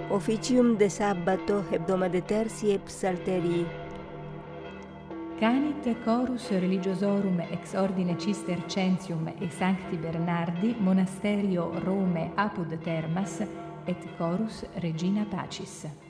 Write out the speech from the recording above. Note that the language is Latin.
Officium de sabbato hebdomade tertii psalterii. Canit chorus religiosorum ex ordine Cistercentium e Sancti Bernardi monasterio Rome apud Termas et chorus Regina Pacis.